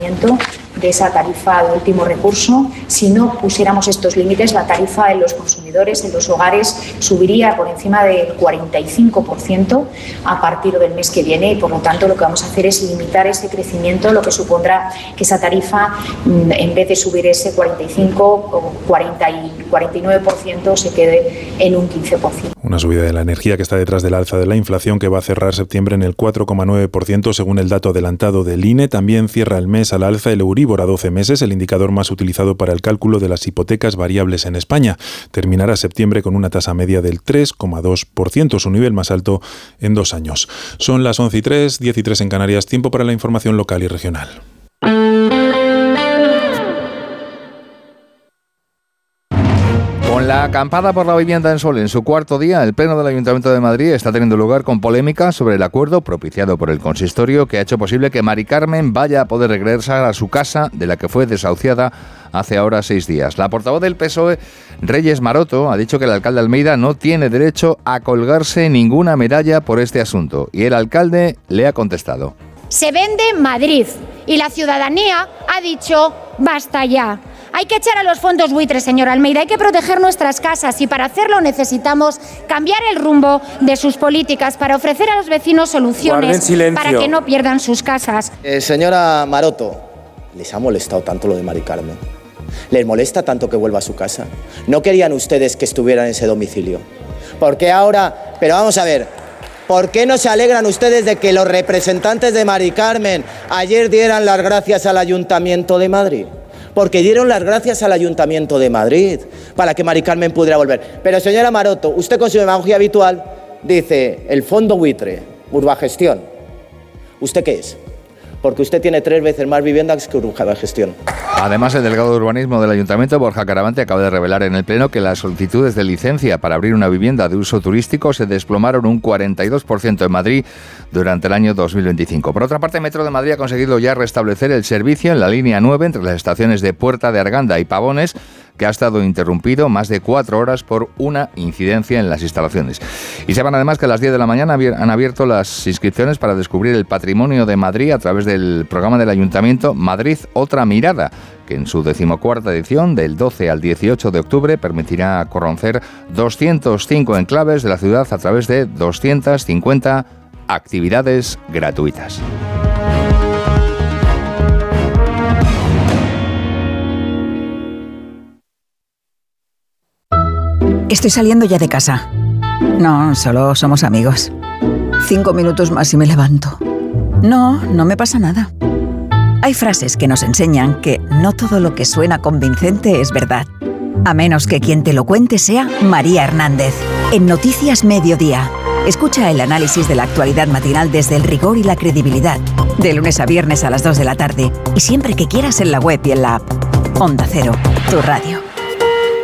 de esa tarifa de último recurso. Si no pusiéramos estos límites, la tarifa en los consumidores, en los hogares, subiría por encima del 45% a partir del mes que viene, y por lo tanto lo que vamos a hacer es limitar ese crecimiento, lo que supondrá que esa tarifa, en vez de subir ese 45 o 40 y 49%, se quede en un 15%. Una subida de la energía que está detrás del alza de la inflación, que va a cerrar septiembre en el 4,9% según el dato adelantado del INE. También cierra el mes al alza el Euribor a 12 meses, el indicador más utilizado para el cálculo de las hipotecas variables en España. Terminará septiembre con una tasa media del 3,2%, su nivel más alto en 2 años. Son las 11:03, 10:03 en Canarias. Tiempo para la información local y regional. Con la acampada por la vivienda en Sol en su cuarto día, el Pleno del Ayuntamiento de Madrid está teniendo lugar con polémica sobre el acuerdo propiciado por el consistorio que ha hecho posible que Mari Carmen vaya a poder regresar a su casa, de la que fue desahuciada hace ahora 6 días. La portavoz del PSOE, Reyes Maroto, ha dicho que el alcalde Almeida no tiene derecho a colgarse ninguna medalla por este asunto, y el alcalde le ha contestado. Se vende Madrid y la ciudadanía ha dicho basta ya. Hay que echar a los fondos buitres, señor Almeida, hay que proteger nuestras casas, y para hacerlo necesitamos cambiar el rumbo de sus políticas para ofrecer a los vecinos soluciones para que no pierdan sus casas. Señora Maroto, ¿les ha molestado tanto lo de Mari Carmen? ¿Les molesta tanto que vuelva a su casa? ¿No querían ustedes que estuviera en ese domicilio? ¿Por qué ahora? Pero vamos a ver, ¿por qué no se alegran ustedes de que los representantes de Mari Carmen ayer dieran las gracias al Ayuntamiento de Madrid? Porque dieron las gracias al Ayuntamiento de Madrid para que Mari Carmen pudiera volver. Pero señora Maroto, usted con su demagogia habitual dice el fondo buitre, Urbagestión. ¿Usted qué es? Porque usted tiene 3 veces más viviendas que Urbagestión. Además, el delegado de urbanismo del Ayuntamiento, Borja Caravante, acaba de revelar en el Pleno que las solicitudes de licencia para abrir una vivienda de uso turístico se desplomaron un 42% en Madrid durante el año 2025. Por otra parte, Metro de Madrid ha conseguido ya restablecer el servicio en la línea 9 entre las estaciones de Puerta de Arganda y Pavones, que ha estado interrumpido más de 4 horas por una incidencia en las instalaciones. Y sepan además que a las 10 de la mañana han abierto las inscripciones para descubrir el patrimonio de Madrid a través del programa del Ayuntamiento Madrid Otra Mirada, que en su 14ª edición, del 12 al 18 de octubre, permitirá conocer 205 enclaves de la ciudad a través de 250 actividades gratuitas. Estoy saliendo ya de casa. No, solo somos amigos. 5 minutos más y me levanto. No, no me pasa nada. Hay frases que nos enseñan que no todo lo que suena convincente es verdad. A menos que quien te lo cuente sea María Hernández. En Noticias Mediodía. Escucha el análisis de la actualidad matinal desde el rigor y la credibilidad. De lunes a viernes a las 2 de la tarde. Y siempre que quieras en la web y en la app. Onda Cero, tu radio.